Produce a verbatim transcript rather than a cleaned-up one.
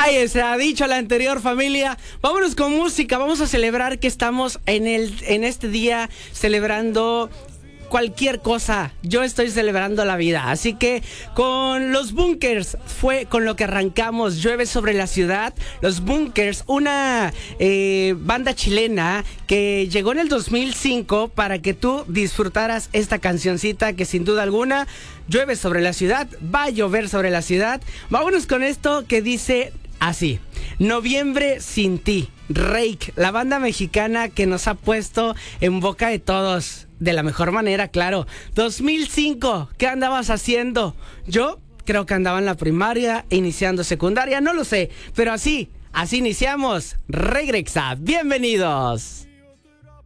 Ahí está, dicho la anterior, familia. Vámonos con música, vamos a celebrar que estamos en, el, en este día celebrando cualquier cosa. Yo estoy celebrando la vida, así que con los Bunkers fue con lo que arrancamos. Llueve sobre la ciudad. Los Bunkers, una eh, banda chilena que llegó en el dos mil cinco para que tú disfrutaras esta cancioncita que sin duda alguna llueve sobre la ciudad, va a llover sobre la ciudad. Vámonos con esto que dice así: Noviembre sin ti. Reik, la banda mexicana que nos ha puesto en boca de todos de la mejor manera, claro. dos mil cinco, ¿qué andabas haciendo? Yo creo que andaba en la primaria, iniciando secundaria, no lo sé, pero así, así iniciamos. Regrexa, bienvenidos.